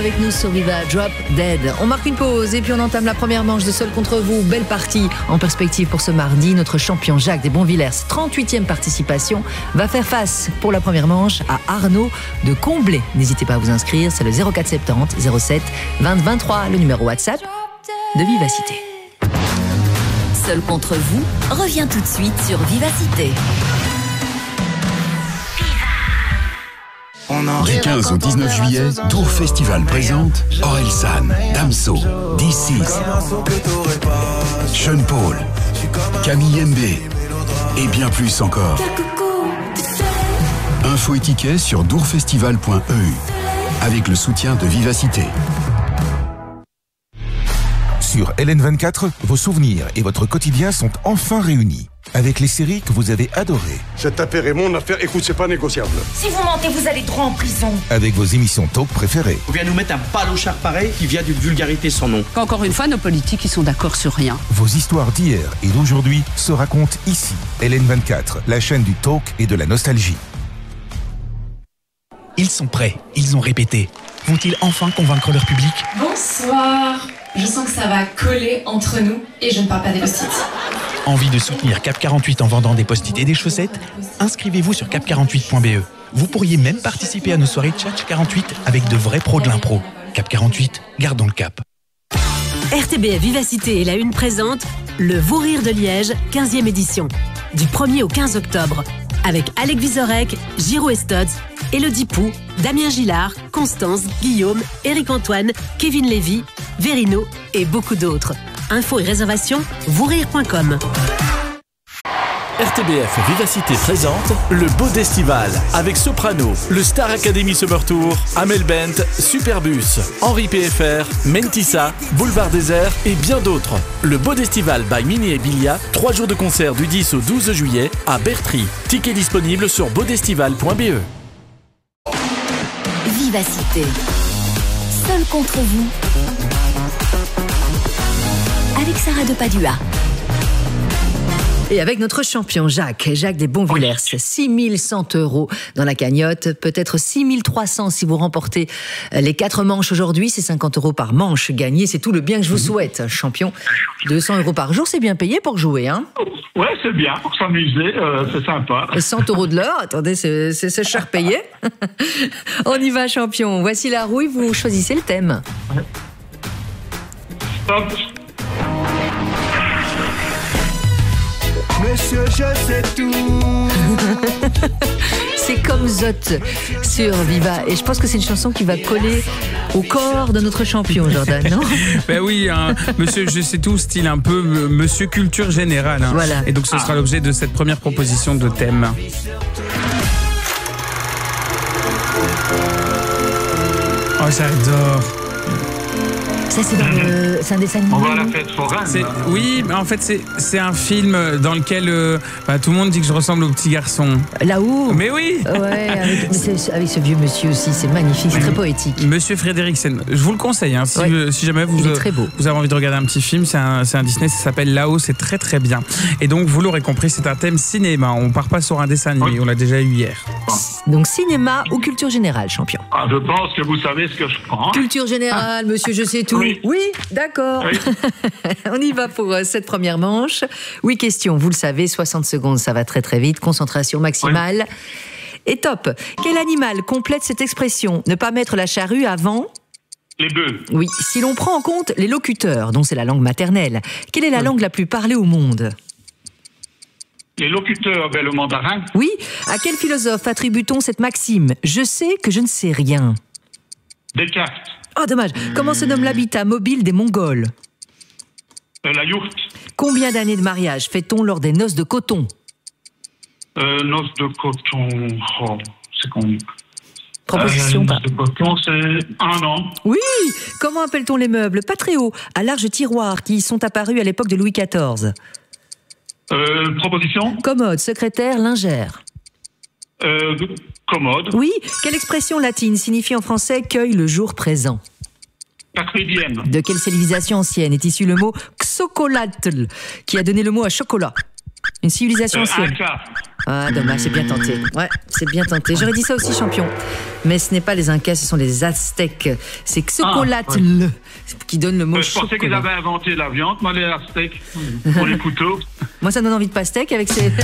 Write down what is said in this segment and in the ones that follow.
avec nous sur Viva, Drop Dead. On marque une pause et puis on entame la première manche de Seul contre vous. Belle partie en perspective pour ce mardi. Notre champion Jacques des Bonvillers, 38e participation, va faire face pour la première manche à Arnaud de Comblé. N'hésitez pas à vous inscrire, c'est le 0470 07 20 23, le numéro WhatsApp de Vivacité. Seul contre vous revient tout de suite sur Vivacité. Du 15 au 19 juillet, Tour Festival présente Orelsan, Damso, D6, Sean Paul, Camille Mbé et bien plus encore. Infos et tickets sur dourfestival.eu avec le soutien de Vivacité. Sur LN24, vos souvenirs et votre quotidien sont enfin réunis. Avec les séries que vous avez adorées. Cette affaire est mon affaire, écoute, c'est pas négociable. Si vous mentez, vous allez droit en prison. Avec vos émissions talk préférées. On vient nous mettre un palochard pareil qui vient d'une vulgarité sans nom. Encore une fois, nos politiques, ils sont d'accord sur rien. Vos histoires d'hier et d'aujourd'hui se racontent ici. LN24, la chaîne du talk et de la nostalgie. Ils sont prêts, ils ont répété. Vont-ils enfin convaincre leur public? Bonsoir. Je sens que ça va coller entre nous et je ne parle pas des post-it. Envie de soutenir Cap 48 en vendant des post-it et des chaussettes? Inscrivez-vous sur cap48.be. Vous pourriez même participer à nos soirées Tchatch 48 avec de vrais pros de l'impro. Cap 48, gardons le cap. RTBF Vivacité et la Une présente le Vous Rire de Liège, 15e édition. Du 1er au 15 octobre. Avec Alec Vizorek, Giro Estods, Elodie Pou, Damien Gillard, Constance, Guillaume, Éric Antoine, Kevin Lévy, Verino et beaucoup d'autres. Infos et réservations, vousrire.com. RTBF Vivacité présente le Bodestival avec Soprano, le Star Academy Summer Tour, Amel Bent, Superbus, Henri PFR, Mentissa, Boulevard Désert et bien d'autres. Le Bodestival by Mini et Bilia, 3 jours de concert du 10 au 12 juillet à Bertry. Tickets disponibles sur bodestival.be. Vivacité. Seul contre vous. Avec Sarah de Padua. Et avec notre champion Jacques des Bonvillers, 6100 € dans la cagnotte, peut-être 6300 si vous remportez les 4 manches aujourd'hui, c'est 50 € par manche gagnée, c'est tout le bien que je vous souhaite, champion. 200 € par jour, c'est bien payé pour jouer, hein? Ouais, c'est bien, pour s'amuser, c'est sympa. 100 € de l'heure, attendez, c'est cher payé. On y va, champion. Voici la rouille, vous choisissez le thème. Stop. Monsieur, je sais tout. C'est comme Zot sur Viva. Et je pense que c'est une chanson qui va coller au corps de notre champion, Jordan, non? Ben oui, hein, monsieur, je sais tout, style un peu monsieur culture générale. Hein. Voilà. Et donc ce sera l'objet de cette première proposition de thème. Oh, j'adore. Ça, c'est un dessin animé. On va à la fête foraine. Oui, mais en fait, c'est un film dans lequel tout le monde dit que je ressemble au petit garçon. Là-haut. Mais oui. Ouais, avec ce vieux monsieur aussi, c'est magnifique, c'est très poétique. Monsieur Frédériksen, je vous le conseille, hein, si jamais vous avez envie de regarder un petit film, c'est un Disney, ça s'appelle Là-haut, c'est très très bien. Et donc, vous l'aurez compris, c'est un thème cinéma, on part pas sur un dessin animé, on l'a déjà eu hier. Donc, cinéma ou culture générale, champion? Je pense que vous savez ce que je prends. Culture générale, monsieur, je sais tout. Oui, d'accord. Oui. On y va pour cette première manche. Oui, question, vous le savez, 60 secondes, ça va très très vite. Concentration maximale. Oui. Et top. Quel animal complète cette expression? Ne pas mettre la charrue avant? Les bœufs. Oui, si l'on prend en compte les locuteurs, dont c'est la langue maternelle, quelle est la langue la plus parlée au monde? Les locuteurs, le mandarin. Oui, à quel philosophe attribue-t-on cette maxime? Je sais que je ne sais rien. Descartes. Oh, dommage. Comment se nomme l'habitat mobile des Mongols? La yourte. Combien d'années de mariage fait-on lors des noces de coton? Noces de coton... Oh, c'est con. Proposition pas. Noces de coton, c'est 1 an. Oui. Comment appelle-t-on les meubles pas très hauts, à large tiroir, qui sont apparus à l'époque de Louis XIV? Proposition? Commode, secrétaire, lingère. Commode. Oui. Quelle expression latine signifie en français cueille le jour présent? Carpe diem. De quelle civilisation ancienne est issu le mot xocolatl, qui a donné le mot à chocolat? Une civilisation ancienne. Inca. Ah, dommage, c'est bien tenté. Ouais, c'est bien tenté. J'aurais dit ça aussi, champion. Mais ce n'est pas les Incas, ce sont les Aztèques. C'est Xocolatl qui donne le mot Je pensais qu'ils avaient inventé la viande, moi, les Aztèques, pour les couteaux. Moi, ça donne envie de pastèque avec ces...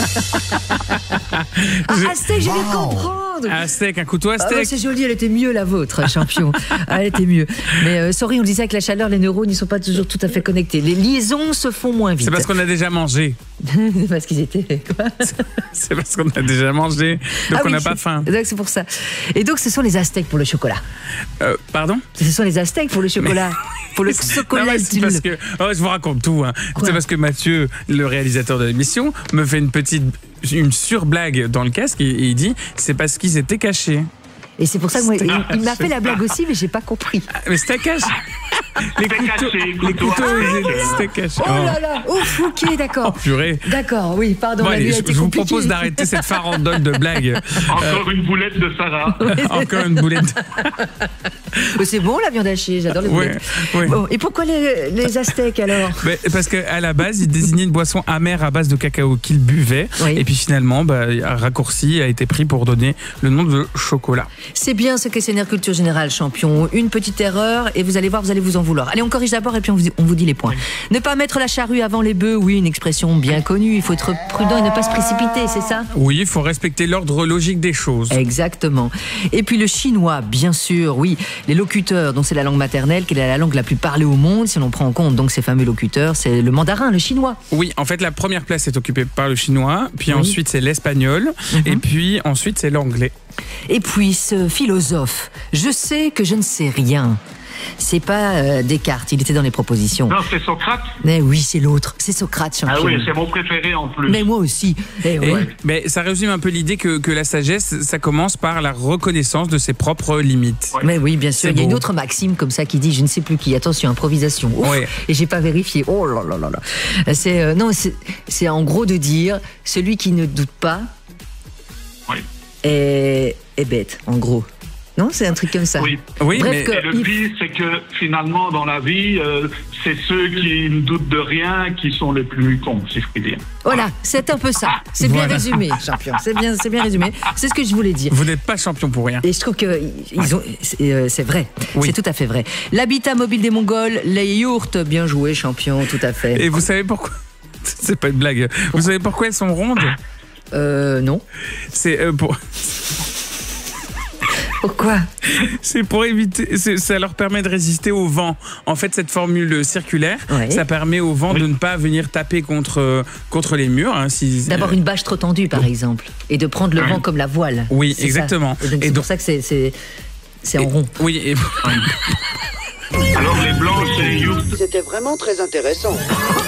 Aztèque, je vais comprendre. Aztèque, un couteau aztèque. C'est joli, elle était mieux la vôtre, champion. Elle était mieux. Mais sorry, on disait avec la chaleur, les neurones, ils ne sont pas toujours tout à fait connectés. Les liaisons se font moins vite. C'est parce qu'on a déjà mangé. C'est parce qu'ils étaient... Quoi c'est parce qu'on a déjà mangé, donc on n'a pas faim. Donc c'est pour ça. Et donc ce sont les Aztèques pour le chocolat. Pardon ? Ce sont les Aztèques pour le chocolat. Pour le chocolat. C'est parce que je vous raconte tout. Hein. C'est parce que Mathieu, le réalisateur de l'émission, me fait une surblague dans le casque et il dit c'est parce qu'ils étaient cachés. Et c'est pour ça que il m'a fait la blague aussi, mais j'ai pas compris. Mais c'était caché. Les couteaux, c'était caché. Oh là là, ouf, ok, d'accord. Oh purée. D'accord, oui, pardon. Bon, allez, je vous propose d'arrêter cette farandole de blagues. Encore une boulette de Sarah. Encore une boulette. C'est bon la viande hachée, j'adore les boulettes. Oui. Bon, et pourquoi les Aztèques alors ? Parce qu'à la base, ils désignaient une boisson amère à base de cacao qu'ils buvaient. Oui. Et puis finalement, un raccourci a été pris pour donner le nom de chocolat. C'est bien ce questionnaire culture générale, champion. Une petite erreur et vous allez voir, vous allez vous en vouloir. Allez, on corrige d'abord et puis on vous dit les points. Ne pas mettre la charrue avant les bœufs, oui, une expression bien connue. Il faut être prudent et ne pas se précipiter, c'est ça ? Oui, il faut respecter l'ordre logique des choses. Exactement. Et puis le chinois, bien sûr, oui. Les locuteurs, dont c'est la langue maternelle, qui est la langue la plus parlée au monde, si l'on prend en compte donc ces fameux locuteurs, c'est le mandarin, le chinois. Oui, en fait, la première place est occupée par le chinois, puis ensuite c'est l'espagnol, et puis ensuite c'est l'anglais. Et puis ce philosophe, je sais que je ne sais rien. C'est pas Descartes, il était dans les propositions. Non, c'est Socrate. Mais oui, c'est l'autre, c'est Socrate, champion. Ah oui, c'est mon préféré en plus. Mais moi aussi. Mais ça résume un peu l'idée que la sagesse, ça commence par la reconnaissance de ses propres limites. Ouais. Mais oui, bien sûr. Il y a une autre maxime comme ça qui dit, je ne sais plus qui, attention, improvisation. Ouf, et j'ai pas vérifié. Oh là là là là. C'est en gros de dire, celui qui ne doute pas est bête, en gros. Non, c'est un truc comme ça. Oui. Bref, mais le pire, c'est que finalement, dans la vie, c'est ceux qui ne doutent de rien qui sont les plus cons, si je puis dire. Voilà, c'est un peu ça. C'est bien résumé, champion. C'est bien résumé. C'est ce que je voulais dire. Vous n'êtes pas champion pour rien. Et je trouve que c'est vrai. Oui. C'est tout à fait vrai. L'habitat mobile des Mongols, les yourtes, bien joué, champion, tout à fait. Et vous savez pourquoi ? C'est pas une blague. Vous savez pourquoi elles sont rondes ? Non. C'est pour... Pourquoi ? C'est pour éviter, ça leur permet de résister au vent. En fait, cette formule circulaire, ça permet au vent de ne pas venir taper contre les murs. Hein, d'avoir une bâche trop tendue, par exemple, et de prendre le vent comme la voile. Oui, exactement. Et donc, c'est pour ça que c'est en rond. Oui. Alors les blanches et les yourtes. C'était vraiment très intéressant.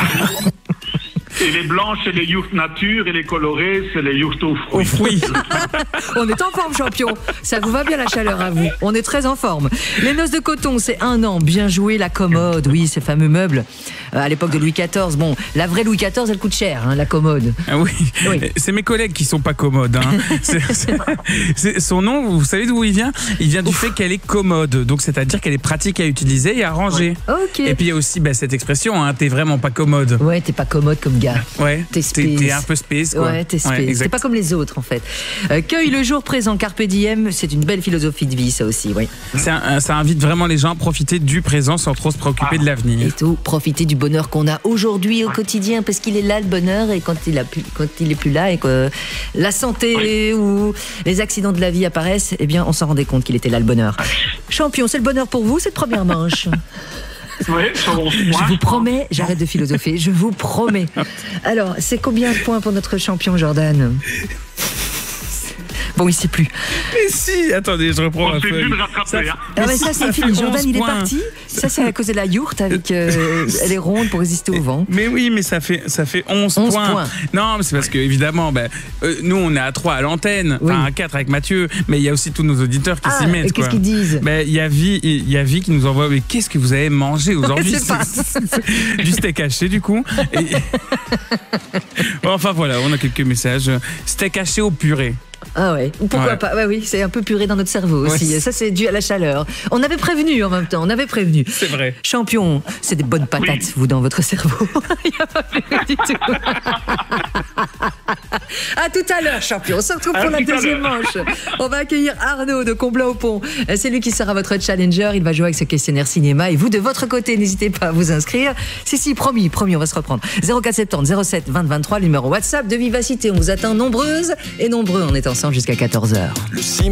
Et les blanches, c'est les yourtes nature, et les colorées, c'est les yourtes aux fruits. On est en forme, champion. Ça vous va bien la chaleur à vous. On est très en forme. Les noces de coton, c'est 1 an. Bien joué, la commode. Oui, ces fameux meubles. À l'époque de Louis XIV. Bon, la vraie Louis XIV, elle coûte cher, hein, la commode. Ah oui. C'est mes collègues qui sont pas commodes. Hein. Son nom, vous savez d'où il vient ? Il vient du fait qu'elle est commode. Donc, c'est-à-dire qu'elle est pratique à utiliser et à ranger. Ok. Et puis, il y a aussi cette expression, hein, t'es vraiment pas commode. Ouais, t'es pas commode comme gars. Ouais, t'es un peu space, quoi. Ouais, t'es space. T'es pas comme les autres, en fait. Cueille le jour présent, carpe diem, c'est une belle philosophie de vie, ça aussi, oui. Ça invite vraiment les gens à profiter du présent sans trop se préoccuper de l'avenir. Et tout, profiter du bonheur qu'on a aujourd'hui au quotidien, parce qu'il est là, le bonheur, et quand il est plus là, et que la santé ou les accidents de la vie apparaissent, eh bien, on s'en rendait compte qu'il était là, le bonheur. Champion, c'est le bonheur pour vous, cette première manche. Oui, je vous promets, j'arrête de philosopher, je vous promets. Alors, c'est combien de points pour notre champion, Jordan ? Bon, il sait plus. Mais si, attendez, je reprends ma feuille. Ça, c'est fini. Jordan, il est parti. Ça, c'est à cause de la yourte avec elle est ronde pour résister au vent. Mais oui, mais ça fait 11 points. Non, mais c'est parce que évidemment, nous, on est à 3 à l'antenne, enfin à 4 avec Mathieu, mais il y a aussi tous nos auditeurs qui s'y mettent. Et qu'est-ce qu'ils disent ? Il y a Vie qui nous envoie. Mais qu'est-ce que vous avez mangé aujourd'hui ? Du steak haché, du coup. Enfin voilà, on a quelques messages. Steak haché au purée. Ah ouais, pourquoi pas. Ouais, oui, c'est un peu puré dans notre cerveau aussi. Ouais. Ça, c'est dû à la chaleur. On avait prévenu en même temps, on avait prévenu. C'est vrai. Champion, c'est des bonnes patates, vous, dans votre cerveau. Il n'y a pas plus du tout. À tout à l'heure, champion. On se retrouve pour la deuxième manche. On va accueillir Arnaud de Comblain-au-Pont. C'est lui qui sera votre challenger. Il va jouer avec ce questionnaire cinéma. Et vous, de votre côté, n'hésitez pas à vous inscrire. Si, promis, on va se reprendre. 0470 07 20 23, le numéro WhatsApp de Vivacité. On vous attend nombreuses et nombreux. On est ensemble jusqu'à 14h.